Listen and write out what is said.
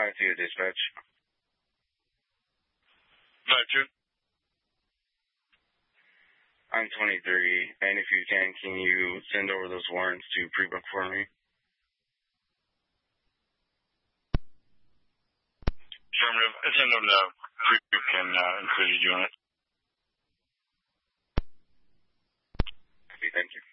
5-2 dispatch. 5-2. I'm 23, and if you can you send over those warrants to pre-book for me? Affirmative. I send them to pre-book and included unit. Thank you.